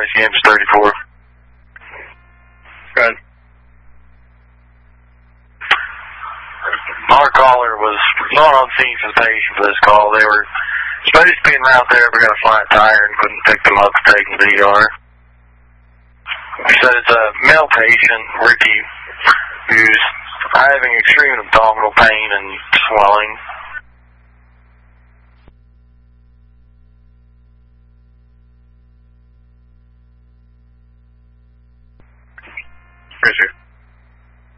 Southeast Campus 34. Good. Our caller was not on scene for the patient for this call. They were supposed to be en route there, but got a flat tire and couldn't pick them up to take them to the ER. He said it's a male patient, Ricky, who's having extreme abdominal pain and swelling.